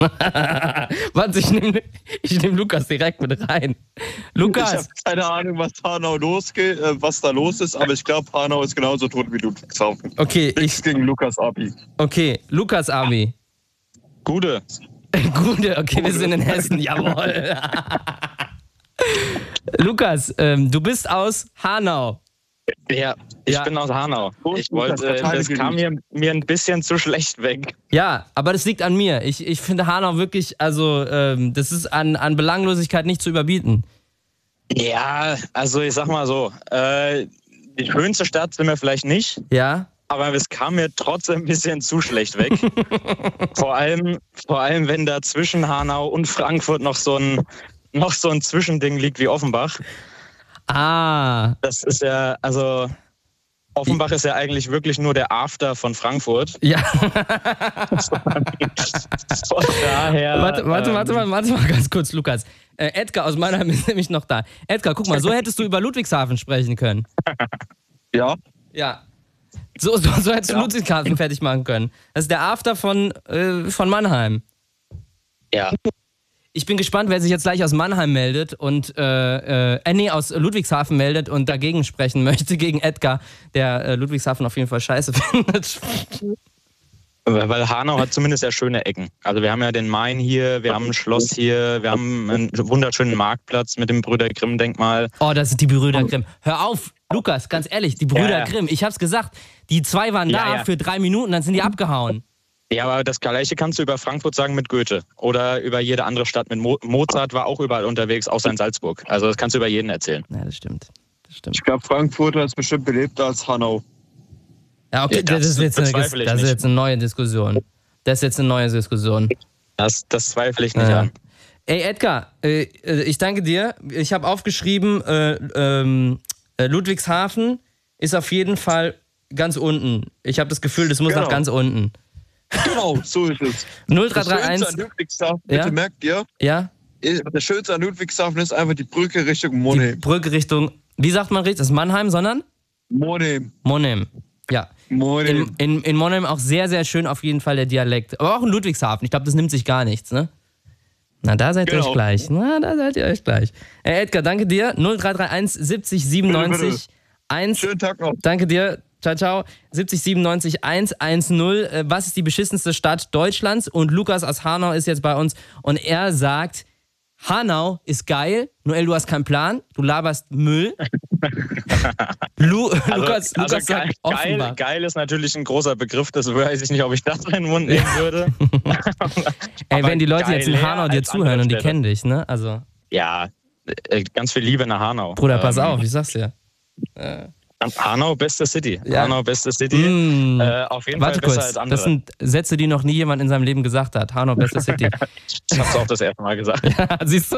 Warte, ich nehm Lukas direkt mit rein. Lukas. Ich habe keine Ahnung, was da los ist, aber ich glaube, Hanau ist genauso tot wie Ludwigshafen. Okay, Nichts gegen Lukas Abi. Okay, Lukas Abi. Gute. Gute, okay, wir sind in Hessen, jawohl. Lukas, du bist aus Hanau. Ja, ich bin aus Hanau. Das kam mir ein bisschen zu schlecht weg. Ja, aber das liegt an mir. Ich finde Hanau wirklich, also das ist an Belanglosigkeit nicht zu überbieten. Ja, also ich sag mal so, die schönste Stadt sind wir vielleicht nicht. Ja. Aber es kam mir trotzdem ein bisschen zu schlecht weg. Vor allem, wenn da zwischen Hanau und Frankfurt noch so ein Zwischending liegt wie Offenbach. Ah. Das ist ja, also Offenbach ist ja eigentlich wirklich nur der After von Frankfurt. Ja. Von daher. Warte mal ganz kurz, Lukas. Edgar aus Mannheim ist nämlich noch da. Edgar, guck mal, so hättest du über Ludwigshafen sprechen können. Ja. Ja. So hättest du Ludwigshafen fertig machen können. Das ist der After von Mannheim. Ja. Ich bin gespannt, wer sich jetzt gleich aus Mannheim meldet und aus Ludwigshafen meldet und dagegen sprechen möchte, gegen Edgar, der Ludwigshafen auf jeden Fall scheiße findet. Weil Hanau hat zumindest ja schöne Ecken. Also wir haben ja den Main hier, wir haben ein Schloss hier, wir haben einen wunderschönen Marktplatz mit dem Brüder Grimm-Denkmal. Oh, das sind die Brüder Grimm. Hör auf, Lukas, ganz ehrlich, die Brüder Grimm. Ich hab's gesagt, die zwei waren da für 3 Minuten, dann sind die abgehauen. Ja, aber das Gleiche kannst du über Frankfurt sagen mit Goethe oder über jede andere Stadt mit Mozart war auch überall unterwegs, außer in Salzburg. Also das kannst du über jeden erzählen. Ja, das stimmt. Ich glaube, Frankfurt ist bestimmt belebter als Hanau. Ja, okay, das ist jetzt eine neue Diskussion. Das zweifle ich nicht an. Ey, Edgar, ich danke dir. Ich habe aufgeschrieben, Ludwigshafen ist auf jeden Fall ganz unten. Ich habe das Gefühl, das muss nach ganz unten. Genau, so ist es. 0331. Das Schönste an Ludwigshafen, bitte merkt ihr? Ja? Das Schönste an Ludwigshafen ist einfach die Brücke Richtung Monheim. Die Brücke Richtung, wie sagt man richtig? Das ist Mannheim, sondern? Monheim. Ja. Monheim. In Monheim auch sehr, sehr schön auf jeden Fall der Dialekt. Aber auch in Ludwigshafen. Ich glaube, das nimmt sich gar nichts, ne? Na, da seid ihr euch gleich. Edgar, danke dir. 0331 70 97 1. Schönen Tag noch. Danke dir. Ciao, ciao. 70 97 110. Was ist die beschissenste Stadt Deutschlands? Und Lukas aus Hanau ist jetzt bei uns und er sagt, Hanau ist geil. Noel, du hast keinen Plan. Du laberst Müll. Lukas sagt Offenbach. Geil ist natürlich ein großer Begriff. Das weiß ich nicht, ob ich das in den Mund nehmen würde. Ey, wenn die Leute jetzt in Hanau dir zuhören und die kennen dich, ne? Also. Ja, ganz viel Liebe nach Hanau. Bruder, pass auf, ich sag's dir. Hanau, beste City. Ja. Hanau, beste City. Auf jeden Fall besser als andere. Das sind Sätze, die noch nie jemand in seinem Leben gesagt hat. Hanau, beste City. Ich hab's auch das erste Mal gesagt. Ja, siehst du?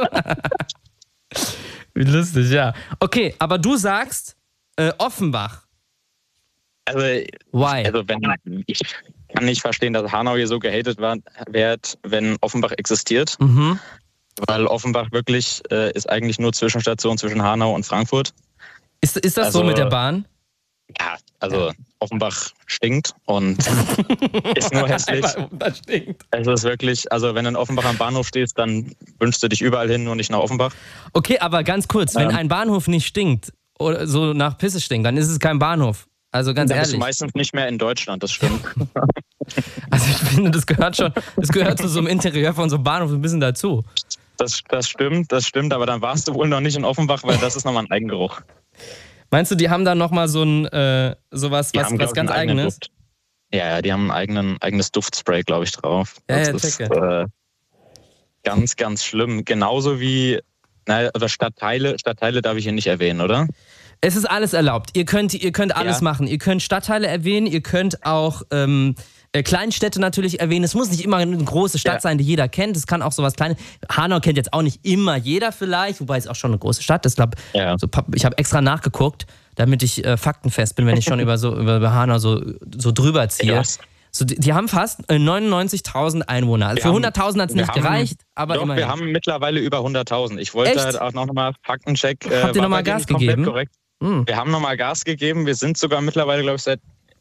Wie lustig, ja. Okay, aber du sagst Offenbach. Also, Why? Ich kann nicht verstehen, dass Hanau hier so gehatet wird, wenn Offenbach existiert. Mhm. Weil Offenbach wirklich ist eigentlich nur Zwischenstation zwischen Hanau und Frankfurt. Ist das so mit der Bahn? Ja, also Offenbach stinkt und ist nur hässlich. Das stinkt. Es ist wirklich, also wenn du in Offenbach am Bahnhof stehst, dann wünschst du dich überall hin, nur nicht nach Offenbach. Okay, aber ganz kurz, wenn ein Bahnhof nicht stinkt oder so nach Pisse stinkt, dann ist es kein Bahnhof. Also ganz ehrlich. Das ist meistens nicht mehr in Deutschland, das stimmt. Also ich finde, das gehört zu so einem Interieur von so einem Bahnhof ein bisschen dazu. Das stimmt, aber dann warst du wohl noch nicht in Offenbach, weil das ist nochmal ein Eigengeruch. Meinst du, die haben da nochmal so was ganz Eigenes? Duft. Ja, die haben ein eigenes Duftspray, glaube ich, drauf. Das ist ganz, ganz schlimm. Genauso wie, oder Stadtteile darf ich hier nicht erwähnen, oder? Es ist alles erlaubt. Ihr könnt alles machen. Ihr könnt Stadtteile erwähnen, ihr könnt auch Kleinstädte natürlich erwähnen. Es muss nicht immer eine große Stadt sein, die jeder kennt. Es kann auch sowas Kleines. Hanau kennt jetzt auch nicht immer jeder vielleicht, wobei es auch schon eine große Stadt ist. Ich habe extra nachgeguckt, damit ich faktenfest bin, wenn ich schon über Hanau so drüber ziehe. So, die haben fast 99.000 Einwohner. Also für 100.000 hat es nicht gereicht, aber immerhin. Wir haben mittlerweile über 100.000. Ich wollte halt auch nochmal Faktencheck. Habt ihr nochmal Gas gegeben? Wir haben nochmal Gas gegeben. Wir sind sogar mittlerweile, glaube ich, seit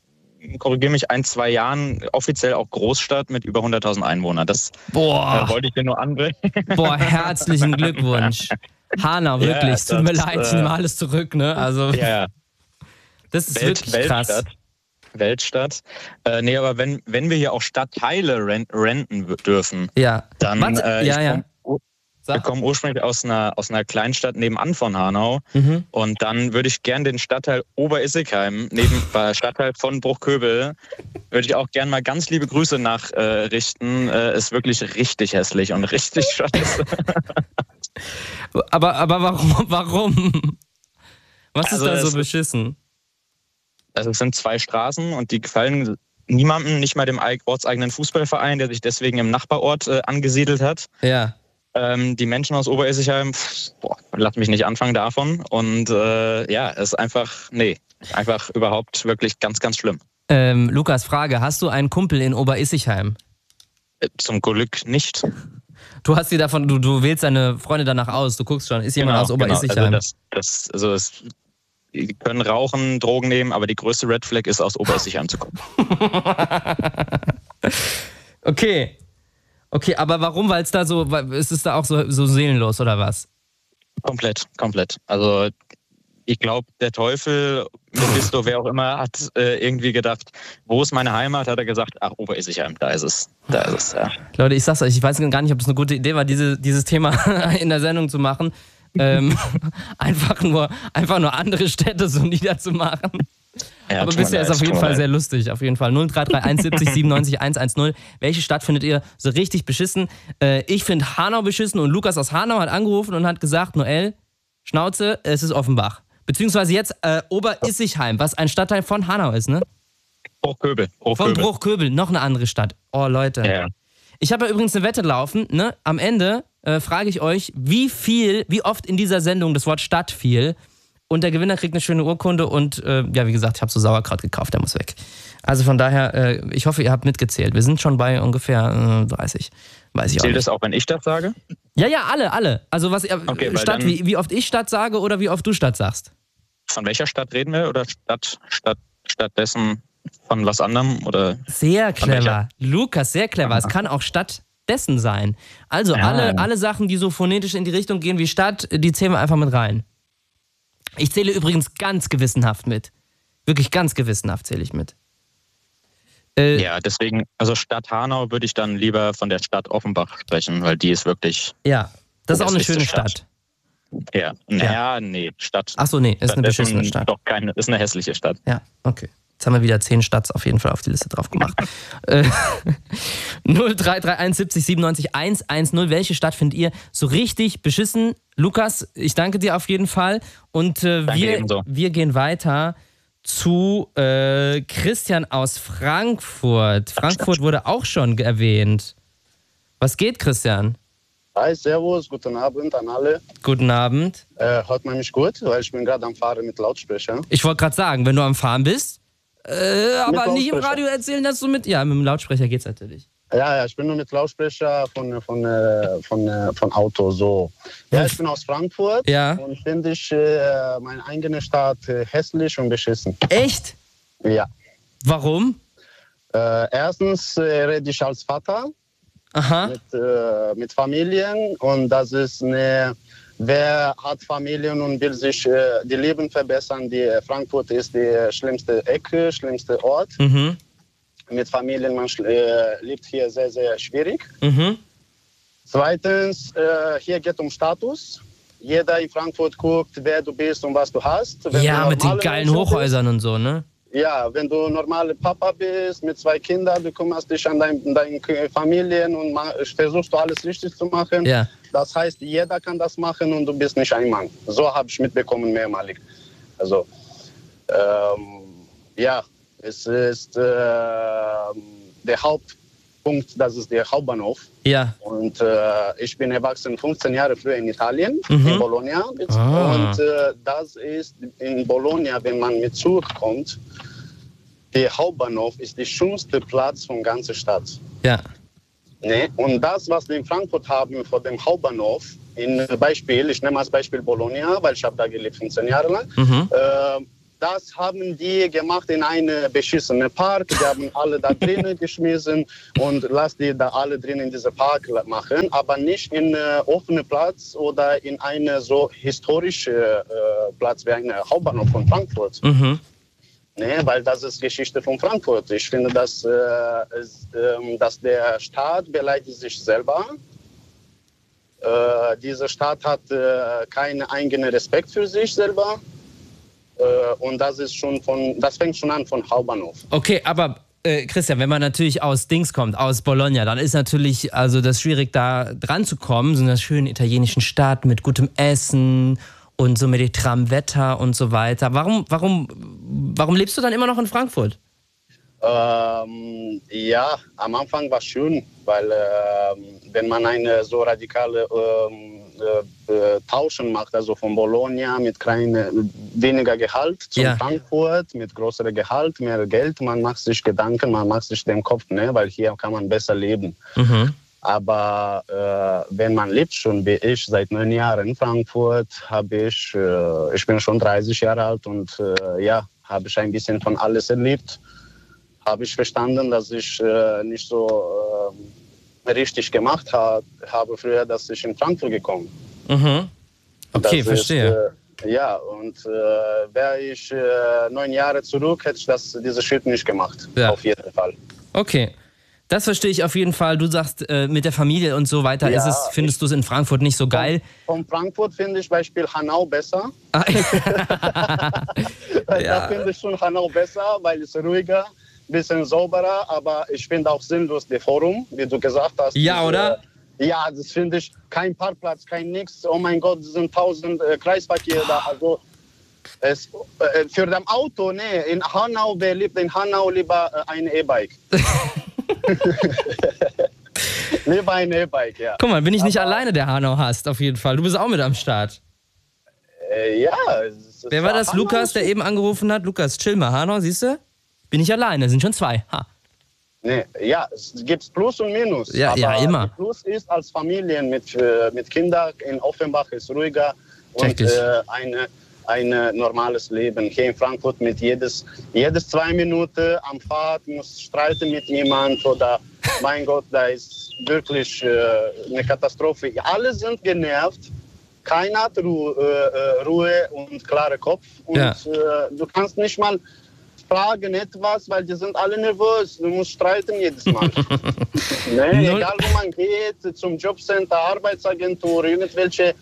korrigiere mich, 1-2 Jahren offiziell auch Großstadt mit über 100.000 Einwohnern. Das wollte ich dir nur anbringen. Boah, herzlichen Glückwunsch. Hanau, wirklich, es tut mir leid, ich nehme alles zurück, ne? Also, ja. Das ist wirklich krass. Weltstadt. Nee, aber wenn wir hier auch Stadtteile renten dürfen, dann wir kommen ursprünglich aus einer Kleinstadt nebenan von Hanau und dann würde ich gern den Stadtteil Oberissigheim, Stadtteil von Bruchköbel, würde ich auch gern mal ganz liebe Grüße nachrichten. Ist wirklich richtig hässlich und richtig scheiße. Aber warum? Was ist da so beschissen? Also es sind 2 Straßen und die gefallen niemandem, nicht mal dem ortseigenen Fußballverein, der sich deswegen im Nachbarort angesiedelt hat. Ja. Die Menschen aus Oberissigheim, lass mich nicht anfangen davon. Und es ist einfach überhaupt wirklich ganz, ganz schlimm. Lukas, Frage, hast du einen Kumpel in Oberissigheim? Zum Glück nicht. Du hast sie davon, du wählst deine Freunde danach aus, du guckst schon, ist jemand aus Oberissigheim? Also die können rauchen, Drogen nehmen, aber die größte Red Flag ist, aus Oberissigheim zu kommen. Okay, aber warum? Weil ist es da auch so seelenlos oder was? Komplett. Also ich glaube, der Teufel, Mephisto, wer auch immer, hat irgendwie gedacht, wo ist meine Heimat? Hat er gesagt, ach, Oberissigheim, da ist es, ja. Leute, ich sag's euch, ich weiß gar nicht, ob es eine gute Idee war, dieses Thema in der Sendung zu machen. Einfach nur andere Städte so niederzumachen. Ja, aber bisher ist auf jeden Fall sehr lustig. Auf jeden Fall 0331 70 97 110. Welche Stadt findet ihr so richtig beschissen? Ich finde Hanau beschissen und Lukas aus Hanau hat angerufen und hat gesagt, Noel, Schnauze, es ist Offenbach. Beziehungsweise jetzt Oberissigheim, was ein Stadtteil von Hanau ist, ne? Bruchköbel. Von Bruchköbel, noch eine andere Stadt. Oh, Leute. Ja. Ich habe ja übrigens eine Wette laufen, ne? Am Ende frage ich euch, wie oft in dieser Sendung das Wort Stadt fiel. Und der Gewinner kriegt eine schöne Urkunde und wie gesagt, ich habe so Sauerkraut gekauft, der muss weg. Also von daher, ich hoffe, ihr habt mitgezählt. Wir sind schon bei ungefähr 30. Weiß ich auch Zählt nicht. es auch, wenn ich das sage? Ja, alle. Also was Stadt, wie oft ich Stadt sage oder wie oft du Stadt sagst. Von welcher Stadt reden wir? Oder stattdessen von was anderem? Oder sehr clever. Lukas, sehr clever. Es kann auch stattdessen sein. Also alle Sachen, die so phonetisch in die Richtung gehen wie Stadt, die zählen wir einfach mit rein. Ich zähle übrigens ganz gewissenhaft mit. Wirklich ganz gewissenhaft zähle ich mit. Ja, deswegen, also Stadt Hanau würde ich dann lieber von der Stadt Offenbach sprechen, weil die ist wirklich... Ja, das ist auch eine schöne Stadt. Ja, nee, Stadt. Achso, nee, ist eine beschissene Stadt. Doch ist eine hässliche Stadt. Ja, okay. Jetzt haben wir wieder 10 Stadts auf jeden Fall auf die Liste drauf gemacht. 0331 70 97 110. Welche Stadt findet ihr so richtig beschissen? Lukas, ich danke dir auf jeden Fall. Und wir gehen weiter zu Christian aus Frankfurt. Frankfurt wurde auch schon erwähnt. Was geht, Christian? Hi, servus, guten Abend an alle. Guten Abend. Hört man mich gut? Weil ich bin gerade am Fahren mit Lautsprecher. Ich wollte gerade sagen, wenn du am Fahren bist, aber nicht im Radio erzählen, dass du mit... Ja, mit dem Lautsprecher geht's natürlich. Ja, ich bin nur mit Lautsprecher von Auto, so. Ja, ich bin aus Frankfurt und finde ich meine eigene Stadt hässlich und beschissen. Echt? Ja. Warum? Erstens rede ich als Vater mit Familien und das ist wer hat Familien und will sich die Leben verbessern, Frankfurt ist die schlimmste Ecke, schlimmste Ort. Mhm. Mit Familien, man lebt hier sehr, sehr schwierig. Mhm. Zweitens, hier geht es um Status. Jeder in Frankfurt guckt, wer du bist und was du hast. Ja, mit den geilen Hochhäusern und so, ne? Ja, wenn du normaler Papa bist, mit 2 Kindern, du kümmerst dich an deine Familien und versuchst du alles richtig zu machen. Ja. Das heißt, jeder kann das machen und du bist nicht ein Mann. So habe ich mitbekommen mehrmalig. Also, es ist der Hauptpunkt, das ist der Hauptbahnhof. Ja. Und ich bin erwachsen 15 Jahre früher in Italien, in Bologna. Und das ist in Bologna, wenn man mit Zug kommt, der Hauptbahnhof ist der schönste Platz von der ganzen Stadt. Ja. Ne? Und das, was wir in Frankfurt haben vor dem Hauptbahnhof, ich nehme als Beispiel Bologna, weil ich habe da gelebt 15 Jahre lang. Mhm. das haben die gemacht in einen beschissenen Park. Die haben alle da drinnen geschmissen und lass die da alle drinnen in diesem Park machen, aber nicht in offenen Platz oder in einen so historischen Platz wie ein Hauptbahnhof von Frankfurt. Mhm. Nee, weil das ist Geschichte von Frankfurt. Ich finde, dass der Staat beleidigt sich selber. Diese Stadt hat keinen eigenen Respekt für sich selber. Und das fängt schon an von Hauptbahnhof. Okay, aber Christian, wenn man natürlich aus Dings kommt, aus Bologna, dann ist natürlich also das schwierig, da dran zu kommen, so einer schönen italienischen Stadt mit gutem Essen und so mediterranem Wetter und so weiter. Warum lebst du dann immer noch in Frankfurt? Ja, am Anfang war es schön, weil wenn man eine so radikale Tauschen macht, also von Bologna mit weniger Gehalt zu Frankfurt mit größerem Gehalt, mehr Geld, man macht sich Gedanken, man macht sich den Kopf, ne, weil hier kann man besser leben. Mhm. Aber wenn man lebt schon wie ich seit 9 Jahren in Frankfurt, ich bin schon 30 Jahre alt und habe ich ein bisschen von alles erlebt. Habe ich verstanden, dass ich nicht so richtig gemacht habe früher, dass ich in Frankfurt gekommen. Mhm. Okay, verstehe. Und wäre ich 9 Jahre zurück, hätte ich diesen Schritt nicht gemacht. Ja. Auf jeden Fall. Okay. Das verstehe ich auf jeden Fall. Du sagst, mit der Familie und so weiter findest du es in Frankfurt nicht so geil. Von Frankfurt finde ich Beispiel Hanau besser. Da finde ich schon Hanau besser, weil es ruhiger, ein bisschen sauberer, aber ich finde auch sinnlos das Forum, wie du gesagt hast. Ja, oder? Ja, das finde ich, kein Parkplatz, kein nix. Oh mein Gott, es sind 1000 Kreisverkehr da. Also für das Auto, nee, in Hanau, wer liebt in Hanau lieber ein E-Bike? Lieber ein E-Bike, ja. Guck mal, bin ich nicht alleine, der Hanau hasst, auf jeden Fall. Du bist auch mit am Start. Ja. Wer war das? Hanau? Lukas, der eben angerufen hat? Lukas, chill mal, Hanau, siehst du? Bin ich alleine, sind schon 2. Ha. Nee, ja, es gibt Plus und Minus. Ja, aber immer. Plus ist als Familien mit Kindern in Offenbach ist ruhiger und ein normales Leben. Hier in Frankfurt mit jedes 2 Minuten am Fahrt muss streiten mit jemand oder mein Gott, da ist wirklich eine Katastrophe. Alle sind genervt, keiner hat Ruhe und klaren Kopf und du kannst nicht mal fragen etwas, weil die sind alle nervös. Du musst streiten jedes Mal. Egal wo man geht, zum Jobcenter, Arbeitsagentur, irgendwelche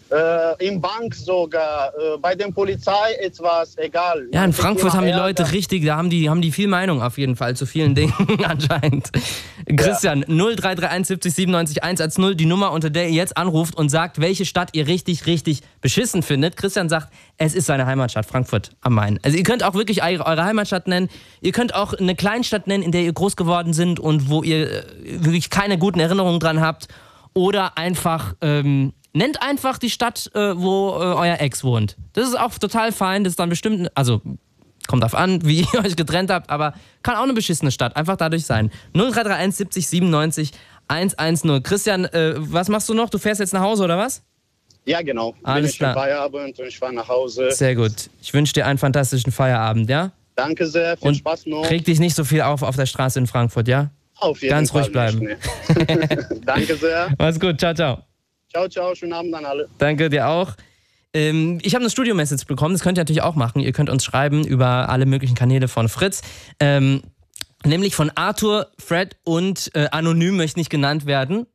im Bank sogar, bei der Polizei etwas, egal. Ja, in Frankfurt haben die Leute richtig, da haben die viel Meinung auf jeden Fall zu vielen Dingen anscheinend. Christian, 0331 70 97 110, die Nummer, unter der ihr jetzt anruft und sagt, welche Stadt ihr richtig, richtig beschissen findet. Christian sagt, es ist seine Heimatstadt, Frankfurt am Main. Also ihr könnt auch wirklich eure Heimatstadt nennen. Ihr könnt auch eine Kleinstadt nennen, in der ihr groß geworden sind und wo ihr wirklich keine guten Erinnerungen dran habt. Oder einfach... nennt einfach die Stadt, wo euer Ex wohnt. Das ist auch total fein. Das ist dann bestimmt, also kommt drauf an, wie ihr euch getrennt habt, aber kann auch eine beschissene Stadt einfach dadurch sein. 0331 70 97 110. Christian, was machst du noch? Du fährst jetzt nach Hause oder was? Ja, genau. Alles klar. Feierabend und ich fahre nach Hause. Sehr gut. Ich wünsche dir einen fantastischen Feierabend, ja? Danke sehr, viel Spaß noch. Reg dich nicht so viel auf der Straße in Frankfurt, ja? Auf jeden Fall. Ganz ruhig bleiben. Nicht, Danke sehr. Mach's gut, ciao, ciao. Ciao, ciao, schönen Abend an alle. Danke dir auch. Ich habe eine Studio-Message bekommen, das könnt ihr natürlich auch machen. Ihr könnt uns schreiben über alle möglichen Kanäle von Fritz. Nämlich von Arthur, Fred und Anonym möchte nicht genannt werden.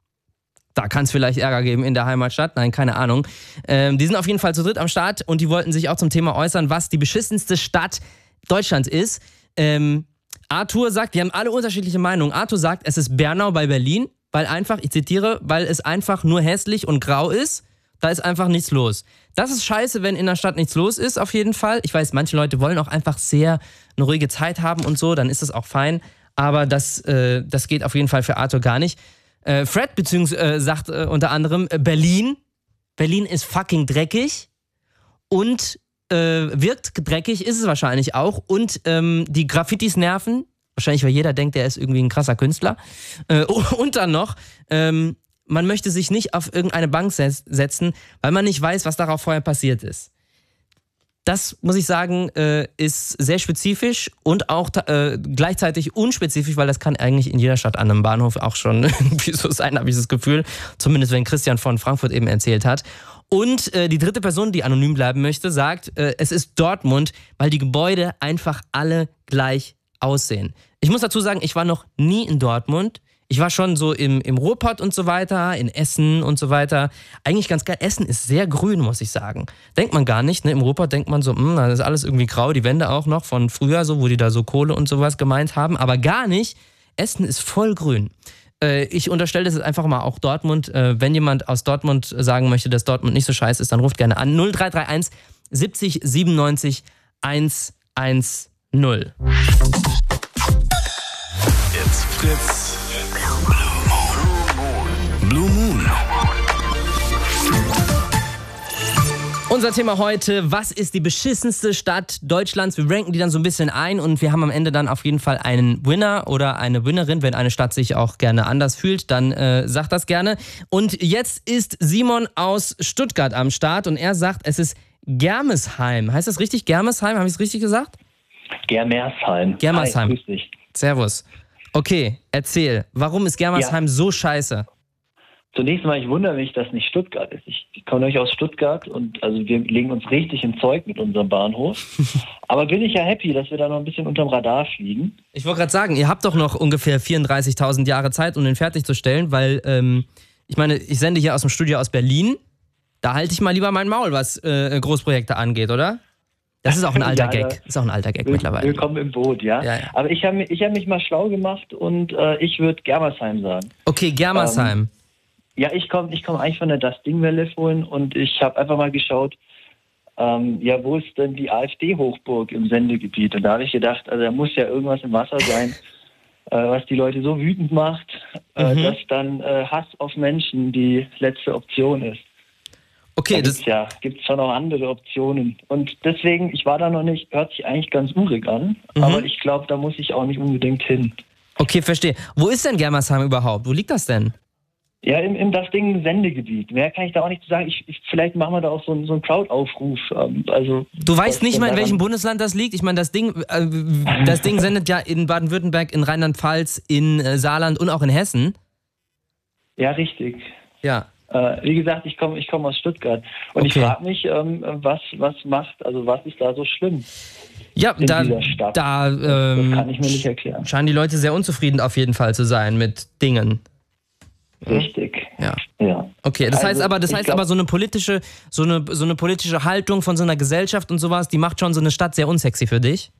Da kann es vielleicht Ärger geben in der Heimatstadt. Nein, keine Ahnung. Die sind auf jeden Fall zu dritt am Start und die wollten sich auch zum Thema äußern, was die beschissenste Stadt Deutschlands ist. Arthur sagt, die haben alle unterschiedliche Meinungen. Arthur sagt, es ist Bernau bei Berlin. Weil einfach, ich zitiere, weil es einfach nur hässlich und grau ist, da ist einfach nichts los. Das ist scheiße, wenn in der Stadt nichts los ist, auf jeden Fall. Ich weiß, manche Leute wollen auch einfach sehr eine ruhige Zeit haben und so, dann ist das auch fein. Aber das geht auf jeden Fall für Arthur gar nicht. Fred sagt unter anderem, Berlin ist fucking dreckig und wirkt dreckig, ist es wahrscheinlich auch. Und die Graffitis nerven. Wahrscheinlich, weil jeder denkt, der ist irgendwie ein krasser Künstler. Und dann noch, man möchte sich nicht auf irgendeine Bank setzen, weil man nicht weiß, was darauf vorher passiert ist. Das, muss ich sagen, ist sehr spezifisch und auch gleichzeitig unspezifisch, weil das kann eigentlich in jeder Stadt an einem Bahnhof auch schon irgendwie so sein, habe ich das Gefühl. Zumindest wenn Christian von Frankfurt eben erzählt hat. Und die dritte Person, die anonym bleiben möchte, sagt, es ist Dortmund, weil die Gebäude einfach alle gleich aussehen. Ich muss dazu sagen, ich war noch nie in Dortmund. Ich war schon so im Ruhrpott und so weiter, in Essen und so weiter. Eigentlich ganz geil. Essen ist sehr grün, muss ich sagen. Denkt man gar nicht, ne? Im Ruhrpott denkt man so, das ist alles irgendwie grau. Die Wände auch noch von früher, so, wo die da so Kohle und sowas gemeint haben. Aber gar nicht. Essen ist voll grün. Ich unterstelle das jetzt einfach mal auch Dortmund. Wenn jemand aus Dortmund sagen möchte, dass Dortmund nicht so scheiße ist, dann ruft gerne an. 0331 70 97 110. Jetzt Fritz. Blue Moon. Unser Thema heute, was ist die beschissenste Stadt Deutschlands? Wir ranken die dann so ein bisschen ein und wir haben am Ende dann auf jeden Fall einen Winner oder eine Winnerin. Wenn eine Stadt sich auch gerne anders fühlt, dann sagt das gerne. Und jetzt ist Simon aus Stuttgart am Start und er sagt, es ist Germersheim. Heißt das richtig? Germersheim? Habe ich es richtig gesagt? Germersheim. Germersheim. Hi, grüß dich. Servus. Okay, erzähl. Warum ist Germersheim so scheiße? Zunächst mal, ich wundere mich, dass nicht Stuttgart ist. Ich komme nämlich aus Stuttgart und also wir legen uns richtig im Zeug mit unserem Bahnhof. Aber bin ich ja happy, dass wir da noch ein bisschen unterm Radar fliegen. Ich wollte gerade sagen, ihr habt doch noch ungefähr 34.000 Jahre Zeit, um den fertigzustellen, weil ich meine, ich sende hier aus dem Studio aus Berlin. Da halte ich mal lieber mein Maul, was Großprojekte angeht, oder? Das ist auch ein alter Gag. Das ist auch ein alter Gag mittlerweile. Willkommen im Boot, ja. Aber ich hab mich mal schlau gemacht und ich würde Germersheim sagen. Okay, Germersheim. Ja, ich komm eigentlich von der Das-Ding-Welle vorhin und ich habe einfach mal geschaut, wo ist denn die AfD-Hochburg im Sendegebiet? Und da habe ich gedacht, also da muss ja irgendwas im Wasser sein, was die Leute so wütend macht, dass dann Hass auf Menschen die letzte Option ist. Okay, da gibt's schon auch andere Optionen. Und deswegen, ich war da noch nicht, hört sich eigentlich ganz urig an, aber ich glaube, da muss ich auch nicht unbedingt hin. Okay, verstehe. Wo ist denn Germersheim überhaupt? Wo liegt das denn? Ja, im Das-Ding-Sendegebiet. Mehr kann ich da auch nicht zu sagen. Vielleicht machen wir da auch so einen Crowd-Aufruf. Du weißt nicht mal, in welchem Bundesland das liegt? Ich meine, das Ding sendet ja in Baden-Württemberg, in Rheinland-Pfalz, in Saarland und auch in Hessen. Ja, richtig. Ja. Wie gesagt, ich komme aus Stuttgart. Und ich frage mich, was ist da so schlimm? Ja, in dieser Stadt? Das kann ich mir nicht erklären. Scheinen die Leute sehr unzufrieden auf jeden Fall zu sein mit Dingen. Richtig. Ja. Okay, das heißt aber so eine politische Haltung von so einer Gesellschaft und sowas, die macht schon so eine Stadt sehr unsexy für dich?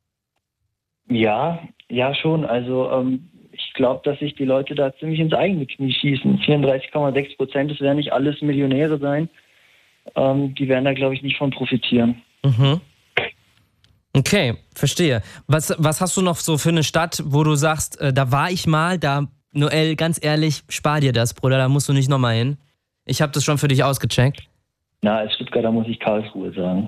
Ja, schon. Also ich glaube, dass sich die Leute da ziemlich ins eigene Knie schießen. 34,6%, das werden nicht alles Millionäre sein. Die werden da, glaube ich, nicht von profitieren. Mhm. Okay, verstehe. Was hast du noch so für eine Stadt, wo du sagst, da war ich mal, Noel, ganz ehrlich, spar dir das, Bruder, da musst du nicht nochmal hin. Ich habe das schon für dich ausgecheckt. Na, als Stuttgarter muss ich Karlsruhe sagen.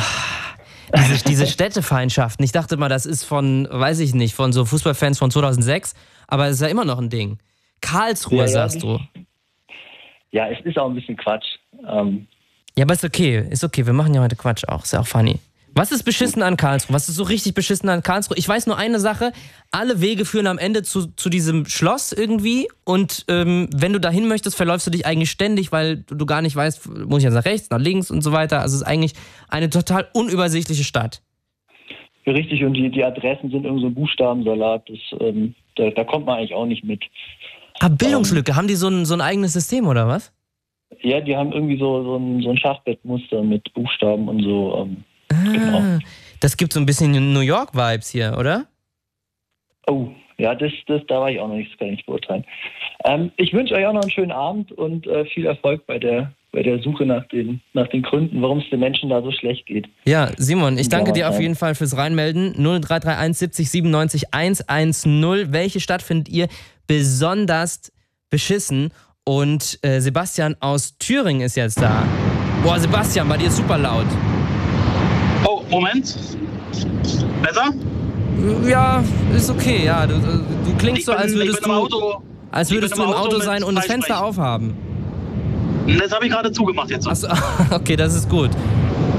Diese Städtefeindschaften, ich dachte mal, das ist von so Fußballfans von 2006, aber es ist ja immer noch ein Ding. Karlsruhe, sagst du. Ja, es ist auch ein bisschen Quatsch. Ja, aber ist okay, wir machen ja heute Quatsch auch, ist ja auch funny. Was ist beschissen an Karlsruhe? Was ist so richtig beschissen an Karlsruhe? Ich weiß nur eine Sache, alle Wege führen am Ende zu diesem Schloss irgendwie und wenn du dahin möchtest, verläufst du dich eigentlich ständig, weil du gar nicht weißt, muss ich jetzt nach rechts, nach links und so weiter. Also es ist eigentlich eine total unübersichtliche Stadt. Richtig, und die Adressen sind irgendwie so ein Buchstabensalat, da kommt man eigentlich auch nicht mit. Bildungslücke, haben die so ein eigenes System oder was? Ja, die haben irgendwie so ein Schachbettmuster mit Buchstaben und so. Genau. Das gibt so ein bisschen New York-Vibes hier, oder? Oh, ja, da war ich auch noch nicht, das kann ich nicht beurteilen. Ich wünsche euch auch noch einen schönen Abend und viel Erfolg bei der Suche nach den Gründen, warum es den Menschen da so schlecht geht. Ja, Simon, ich danke dir auf jeden Fall fürs Reinmelden. 0331 70 97 110. Welche Stadt findet ihr besonders beschissen? Und Sebastian aus Thüringen ist jetzt da. Boah, Sebastian, bei dir ist super laut. Oh, Moment. Besser? Ja, ist okay, ja. Du klingst als würdest du im Auto sein und das Fenster aufhaben. Das habe ich gerade zugemacht jetzt. Achso, okay, das ist gut.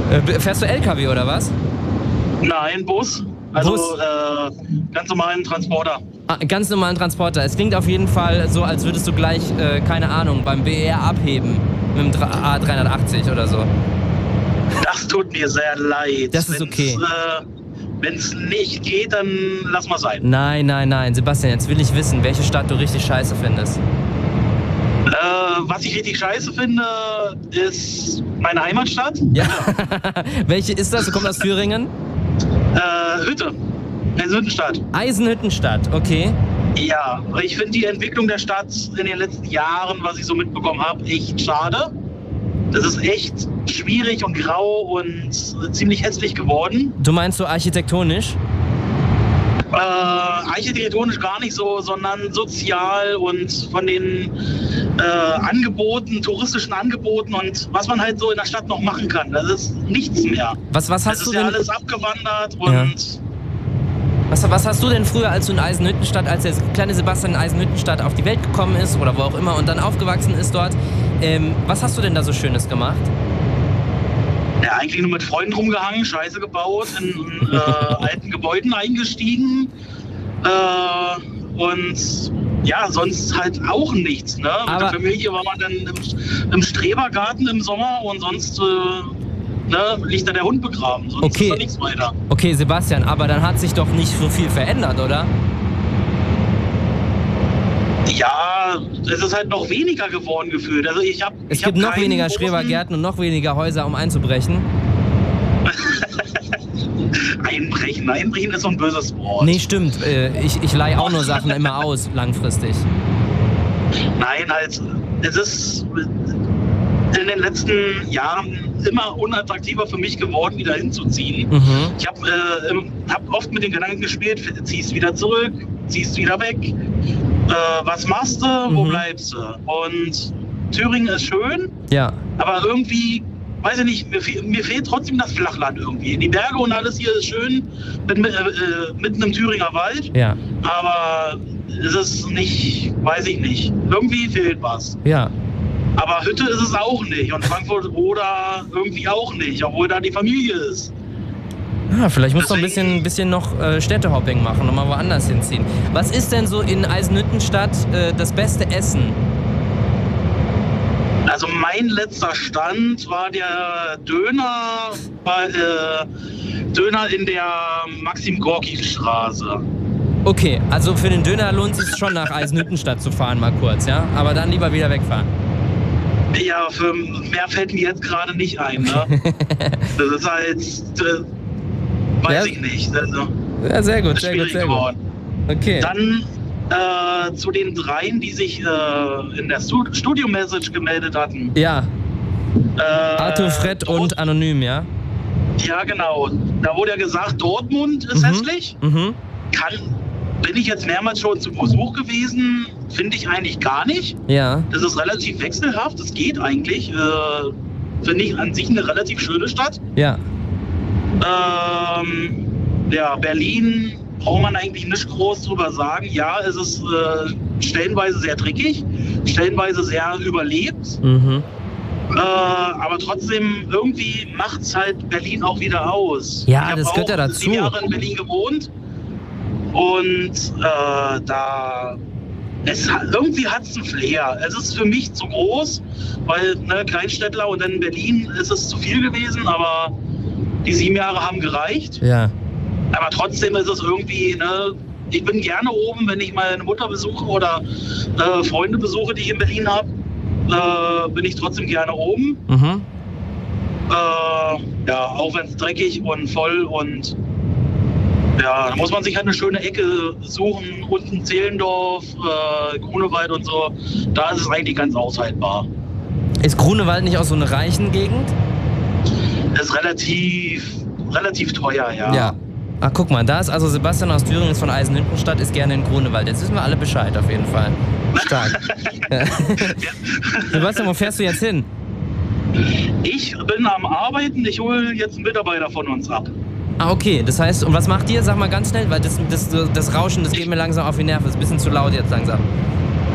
Fährst du LKW oder was? Nein, Bus. Also ganz normalen Transporter. Ganz normalen Transporter. Es klingt auf jeden Fall so, als würdest du gleich, keine Ahnung, beim BER abheben. Mit dem A380 oder so. Das tut mir sehr leid. Das ist okay. Wenn es nicht geht, dann lass mal sein. Nein. Sebastian, jetzt will ich wissen, welche Stadt du richtig scheiße findest. Was ich richtig scheiße finde, ist meine Heimatstadt. Ja. Welche ist das? Du kommst aus Thüringen? Hütte. Eisenhüttenstadt. Eisenhüttenstadt, okay. Ja, ich finde die Entwicklung der Stadt in den letzten Jahren, was ich so mitbekommen habe, echt schade. Das ist echt schwierig und grau und ziemlich hässlich geworden. Du meinst so architektonisch? Architektonisch gar nicht so, sondern sozial und von den Angeboten, touristischen Angeboten und was man halt so in der Stadt noch machen kann. Das ist nichts mehr. Was hast das du ist ja denn? Alles abgewandert und... Ja. Was hast du denn früher, als du in Eisenhüttenstadt, als der kleine Sebastian in Eisenhüttenstadt auf die Welt gekommen ist oder wo auch immer und dann aufgewachsen ist dort, was hast du denn da so Schönes gemacht? Ja, eigentlich nur mit Freunden rumgehangen, Scheiße gebaut, in alten Gebäuden eingestiegen und ja, sonst halt auch nichts. Ne? Mit der Familie war man dann im Strebergarten im Sommer und sonst liegt da der Hund begraben, sonst ist da nichts weiter. Okay, Sebastian, aber dann hat sich doch nicht so viel verändert, oder? Ja, es ist halt noch weniger geworden gefühlt. Also es gibt noch weniger Schrebergärten und noch weniger Häuser, um einzubrechen. Einbrechen ist so ein böses Wort. Nee, stimmt. Ich leihe auch nur Sachen immer aus, langfristig. Nein, halt, es ist in den letzten Jahren immer unattraktiver für mich geworden, wieder hinzuziehen. Mhm. Ich hab oft mit dem Gedanken gespielt, ziehst wieder zurück, ziehst wieder weg. Was machst du, wo bleibst du? Und Thüringen ist schön, ja, aber irgendwie, weiß ich nicht, mir fehlt trotzdem das Flachland irgendwie. Die Berge und alles hier ist schön, mitten im Thüringer Wald, ja, aber es ist nicht, weiß ich nicht, irgendwie fehlt was. Ja. Aber Hütte ist es auch nicht und Frankfurt oder irgendwie auch nicht, obwohl da die Familie ist. Ja, vielleicht musst du ein bisschen noch Städtehopping machen und mal woanders hinziehen. Was ist denn so in Eisenhüttenstadt das beste Essen? Also mein letzter Stand war der Döner in der Maxim-Gorki-Straße. Okay, also für den Döner lohnt es sich schon nach Eisenhüttenstadt zu fahren, mal kurz, ja? Aber dann lieber wieder wegfahren. Ja, für mehr fällt mir jetzt gerade nicht ein, ne? Das ist halt, weiß ich nicht. Also, ja, sehr gut, sehr gut. Okay. Dann zu den dreien, die sich in der Studio-Message gemeldet hatten. Ja. Arthur, Fred und Anonym, ja? Ja, genau. Da wurde ja gesagt, Dortmund ist hässlich. Mhm. Bin ich jetzt mehrmals schon zu Besuch gewesen, finde ich eigentlich gar nicht. Ja. Das ist relativ wechselhaft, das geht eigentlich. Finde ich an sich eine relativ schöne Stadt. Ja. Ja, Berlin braucht man eigentlich nicht groß drüber sagen. Ja, es ist stellenweise sehr dreckig, stellenweise sehr überlebt. Mhm. Aber trotzdem, irgendwie macht es halt Berlin auch wieder aus. Ja, das gehört ja dazu. Ich habe 7 Jahre in Berlin gewohnt. Und irgendwie hat es einen Flair. Es ist für mich zu groß, weil Kleinstädtler und dann in Berlin ist es zu viel gewesen, aber die 7 Jahre haben gereicht. Ja. Aber trotzdem ist es irgendwie, ich bin gerne oben, wenn ich meine Mutter besuche oder Freunde besuche, die ich in Berlin habe, bin ich trotzdem gerne oben. Mhm. Ja, auch wenn es dreckig und voll und ja, da muss man sich halt eine schöne Ecke suchen, unten Zehlendorf, Grunewald und so. Da ist es eigentlich ganz aushaltbar. Ist Grunewald nicht auch so eine reichen Gegend? Ist relativ teuer, ja. Ja. Ach, guck mal, da ist also Sebastian aus Thüringen, ist von Eisenhüttenstadt, ist gerne in Grunewald. Jetzt wissen wir alle Bescheid auf jeden Fall. Stark. Sebastian, wo fährst du jetzt hin? Ich bin am Arbeiten, ich hole jetzt einen Mitarbeiter von uns ab. Ah, okay. Das heißt, und was macht ihr? Sag mal ganz schnell, weil das Rauschen, das geht mir langsam auf die Nerven. Das ist ein bisschen zu laut jetzt langsam.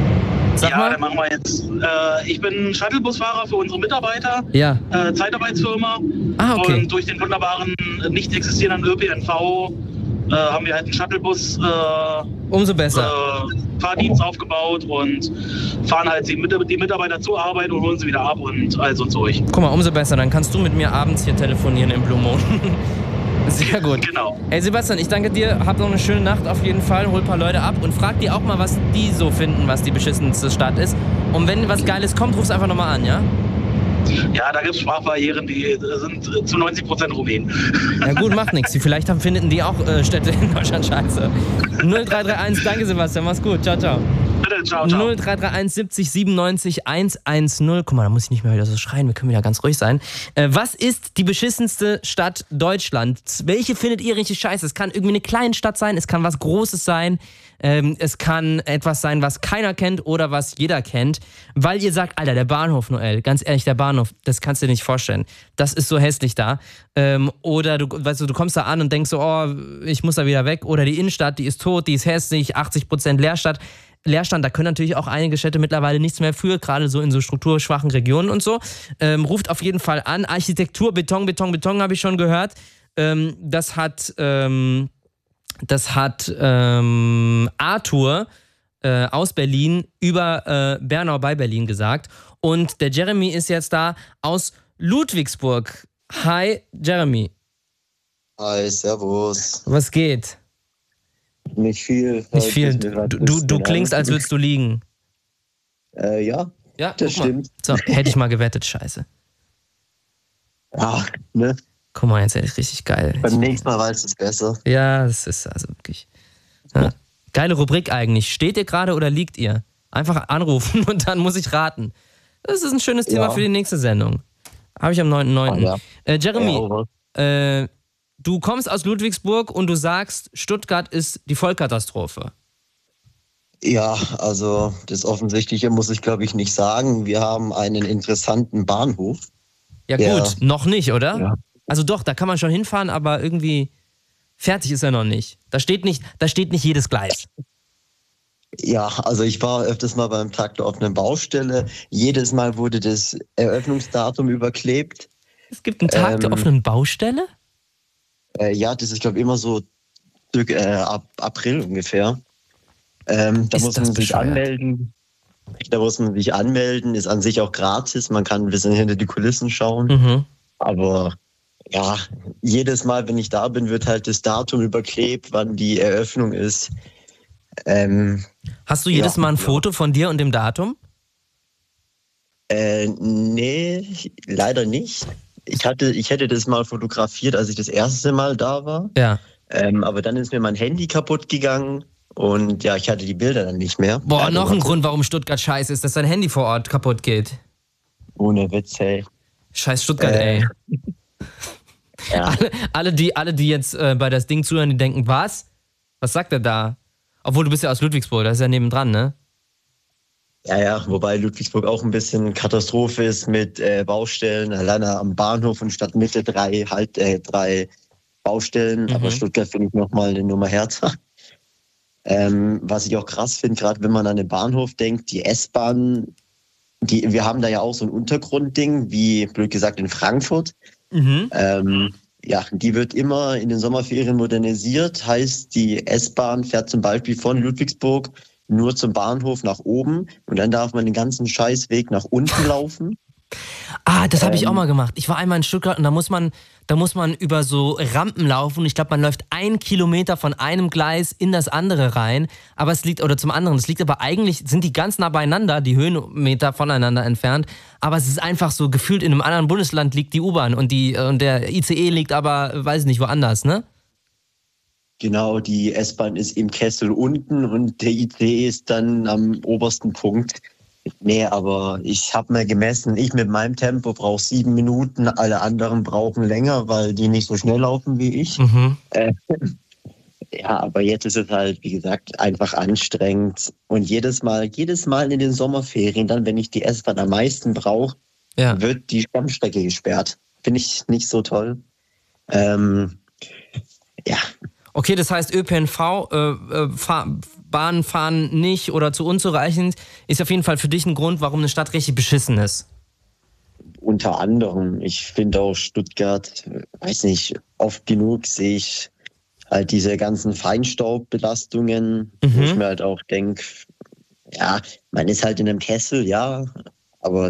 Sag mal. Dann machen wir jetzt. Ich bin Shuttlebusfahrer für unsere Mitarbeiter. Ja. Zeitarbeitsfirma. Okay. Und durch den wunderbaren, nicht existierenden ÖPNV haben wir halt einen Shuttlebus. Umso besser. Fahrdienst aufgebaut und fahren halt die Mitarbeiter zur Arbeit und holen sie wieder ab und all so ein Zeug. Guck mal, umso besser. Dann kannst du mit mir abends hier telefonieren im Blue Moon. Sehr gut. Genau. Hey Sebastian, ich danke dir. Hab noch eine schöne Nacht auf jeden Fall. Hol ein paar Leute ab und frag die auch mal, was die so finden, was die beschissenste Stadt ist. Und wenn was Geiles kommt, ruf's einfach nochmal an, ja? Ja, da gibt es Sprachbarrieren, die sind zu 90% Rumänen. Ja gut, macht nichts. Vielleicht finden die auch Städte in Deutschland scheiße. 0331, danke Sebastian, mach's gut. Ciao, ciao. Bitte, ciao, ciao. 0331 70 97 110. Guck mal, da muss ich nicht mehr wieder so schreien, wir können wieder ganz ruhig sein. Was ist die beschissenste Stadt Deutschlands? Welche findet ihr richtig scheiße? Es kann irgendwie eine kleine Stadt sein, es kann was Großes sein, es kann etwas sein, was keiner kennt oder was jeder kennt, weil ihr sagt, Alter, der Bahnhof, Noel, ganz ehrlich, der Bahnhof, das kannst du dir nicht vorstellen. Das ist so hässlich da. Oder du kommst da an und denkst so, oh, ich muss da wieder weg. Oder die Innenstadt, die ist tot, die ist hässlich, 80% Leerstand, da können natürlich auch einige Städte mittlerweile nichts mehr für, gerade so in so strukturschwachen Regionen und so. Ruft auf jeden Fall an. Architektur, Beton habe ich schon gehört. Das hat Arthur aus Berlin über Bernau bei Berlin gesagt. Und der Jeremy ist jetzt da aus Ludwigsburg. Hi, Jeremy. Hi, servus. Was geht? Nicht viel. Nicht viel. Du klingst, als würdest du liegen. Ja, das stimmt. So, hätte ich mal gewettet, scheiße. Ach, ne? Guck mal, jetzt ehrlich richtig geil. Beim nächsten Mal weißt du es besser. Ja, das ist also wirklich... Ja. Geile Rubrik eigentlich. Steht ihr gerade oder liegt ihr? Einfach anrufen und dann muss ich raten. Das ist ein schönes Thema für die nächste Sendung. Habe ich am 9.9. Ja. Jeremy, du kommst aus Ludwigsburg und du sagst, Stuttgart ist die Vollkatastrophe. Ja, also das Offensichtliche muss ich, glaube ich, nicht sagen. Wir haben einen interessanten Bahnhof. Ja gut, noch nicht, oder? Ja. Also doch, da kann man schon hinfahren, aber irgendwie fertig ist er noch nicht. Da steht nicht jedes Gleis. Ja, also ich war öfters mal beim Tag der offenen Baustelle. Jedes Mal wurde das Eröffnungsdatum überklebt. Es gibt einen Tag der offenen Baustelle? Ja, das ist, glaube ich, immer so ab April ungefähr. Da muss man sich anmelden. Ist an sich auch gratis. Man kann ein bisschen hinter die Kulissen schauen. Mhm. Aber ja, jedes Mal, wenn ich da bin, wird halt das Datum überklebt, wann die Eröffnung ist. Hast du jedes Mal ein Foto von dir und dem Datum? Nee, leider nicht. Ich hätte das mal fotografiert, als ich das erste Mal da war. Ja. Aber dann ist mir mein Handy kaputt gegangen und ja, ich hatte die Bilder dann nicht mehr. Boah, noch ein Grund, warum Stuttgart scheiße ist, dass dein Handy vor Ort kaputt geht. Ohne Witz, hey. Scheiß Stuttgart, ey. Ja. Alle, die jetzt bei das Ding zuhören, die denken, was? Was sagt er da? Obwohl, du bist ja aus Ludwigsburg, das ist ja nebendran, ne? Ja, wobei Ludwigsburg auch ein bisschen Katastrophe ist mit Baustellen. Alleine am Bahnhof und Stadtmitte drei Baustellen. Mhm. Aber Stuttgart finde ich nochmal eine Nummer härter. Was ich auch krass finde, gerade wenn man an den Bahnhof denkt, die S-Bahn, wir haben da ja auch so ein Untergrundding, wie blöd gesagt in Frankfurt. Mhm. Die wird immer in den Sommerferien modernisiert. Heißt, die S-Bahn fährt zum Beispiel von Ludwigsburg nur zum Bahnhof nach oben und dann darf man den ganzen Scheißweg nach unten laufen. Das habe ich auch mal gemacht. Ich war einmal in Stuttgart und da muss man über so Rampen laufen und ich glaube, man läuft 1 Kilometer von einem Gleis in das andere rein, aber es liegt aber eigentlich, sind die ganz nah beieinander, die Höhenmeter voneinander entfernt, aber es ist einfach so, gefühlt in einem anderen Bundesland liegt die U-Bahn und der ICE liegt aber, weiß ich nicht, woanders, ne? Genau, die S-Bahn ist im Kessel unten und der ICE ist dann am obersten Punkt. Nee, aber ich habe mal gemessen, ich mit meinem Tempo brauche 7 Minuten, alle anderen brauchen länger, weil die nicht so schnell laufen wie ich. Mhm. Ja, aber jetzt ist es halt, wie gesagt, einfach anstrengend. Und jedes Mal in den Sommerferien, dann, wenn ich die S-Bahn am meisten brauche, wird die Stammstrecke gesperrt. Finde ich nicht so toll. Ja. Okay, das heißt ÖPNV Bahnfahren nicht oder zu unzureichend, ist auf jeden Fall für dich ein Grund, warum eine Stadt richtig beschissen ist. Unter anderem. Ich finde auch Stuttgart, weiß nicht, oft genug sehe ich halt diese ganzen Feinstaubbelastungen, wo ich mir halt auch denke, ja, man ist halt in einem Kessel, ja, aber